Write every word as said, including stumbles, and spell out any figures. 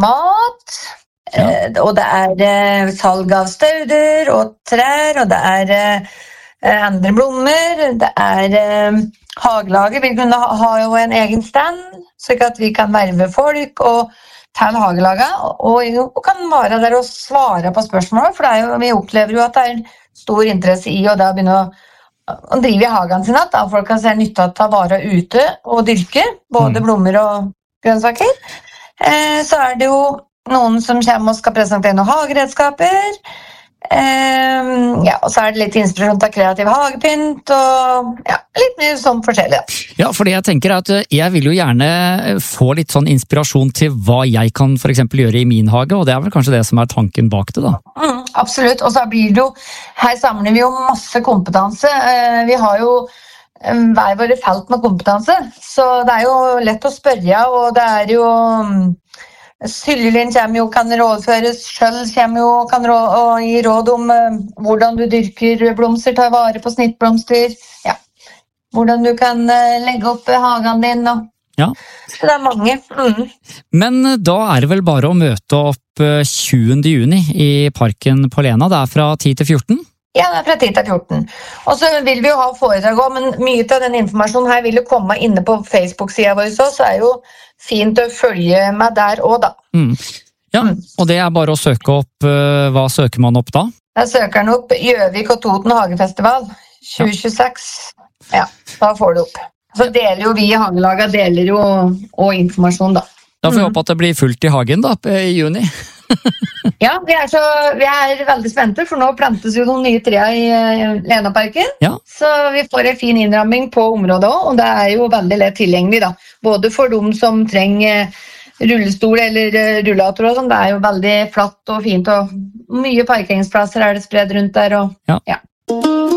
mat, ja. eh, og det er eh, salg av stauder og trær, og det er eh, andre blommer, det er eh, hagelaget vil kunne ha, ha jo en egen stand, så at vi kan verve folk og til hagelaget, og, og kan være der og svare på spørsmål, for det er jo, vi opplever jo at det er stor interesse i å da begynne å å drive i hagen sin, at folk kan se nytte av å ta vare ute og dyrke, både mm. blommer og grønnsaker. Eh, så er det jo noen som kommer og skal presentere noen hageredskaper, eh, ja, og så er det litt inspirasjon til kreativ hagepynt, og ja, litt mye sånn forskjellig. Ja, fordi jeg tenker at jeg vil jo gjerne få litt sånn inspirasjon til hva jeg kan for eksempel gjøre i min hage, og det er vel kanskje det som er tanken bak det da. Mm, absolutt, og så blir det jo, her samler vi jo masse kompetanse, vi har jo hver våre felt med kompetanse, så det er jo lett å spørre, og det er jo, Syljelin kommer jo, kan rådføres, Skjøll kommer jo, kan rå, og gi råd om hvordan du dyrker blomster, tar vare på snittblomster, ja, hvordan du kan legge opp hagen din, og ja. Så det er mange. Mm. Men da er det vel bare å møte opp tjuende juni i parken på Lena, det er fra ti til fjorten? Ja, det er fra ti til fjorten. Og så vil vi jo ha foredrag også, men mye av den informasjonen her vil jo komme inne på Facebook-siden vår, så er det jo fint å følge med der også da. Mm. Ja, mm. Og det er bare å søke opp, hva søker man opp da? Da søker man opp Gjøvik og Toten Hagefestival tjue tjueseks. Ja, da får du opp. Så deler jo vi i hagelaget, deler jo og informasjon da. Da får vi håpe at det blir fullt i hagen da, i juni. Ja, vi er, så, vi er veldig spente, for nå plantes jo noen nye trær i Lenaparken. Ja. Så vi får en fin innramming på området også, og det er jo veldig lett tilgjengelig da. Både for de som trenger rullestol eller rullator og sånn, det er jo veldig flatt og fint, og mye parkeringsplasser er det spredd rundt der. Og, ja. Ja.